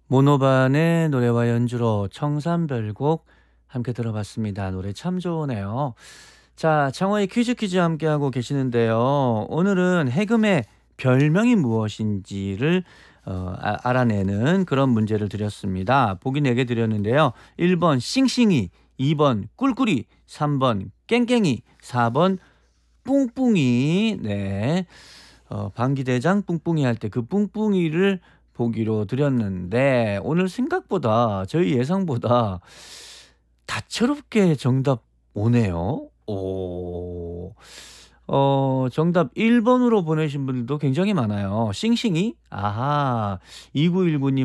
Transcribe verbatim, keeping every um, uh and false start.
모노반의 노래와 연주로 청산별곡 함께 들어봤습니다. 노래 참 좋으네요. 자, 창호의 퀴즈 퀴즈 함께하고 계시는데요. 오늘은 해금의 별명이 무엇인지를 어, 아- 알아내는 그런 문제를 드렸습니다. 보기 네 개 드렸는데요. 일 번 싱싱이, 이 번 꿀꿀이, 삼 번 깽깽이, 사 번 뿡뿡이. 네. 어, 방기대장 뿡뿡이 할 때 그 뿡뿡이를 보기로 드렸는데 오늘 생각보다 저희 예상보다 다채롭게 정답 오네요. 오. 어 정답 일 번으로 보내신 분들도 굉장히 많아요. 싱싱이? 아하. 이구일구 님